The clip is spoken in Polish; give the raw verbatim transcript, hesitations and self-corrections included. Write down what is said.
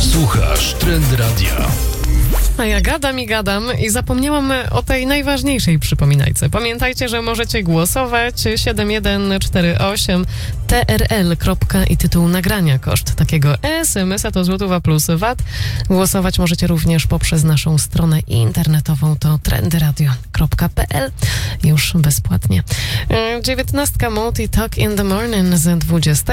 Słuchasz Trend Radia. A ja gadam i gadam i zapomniałam o tej najważniejszej przypominajce. Pamiętajcie, że możecie głosować siedem jeden cztery osiem T R L. i tytuł nagrania. Koszt takiego es em es a to złotówa plus V A T. Głosować możecie również poprzez naszą stronę internetową, to trendradio kropka p l. Już bezpłatnie. dziewiętnastka Multi Talk in the Morning z dwudziestego.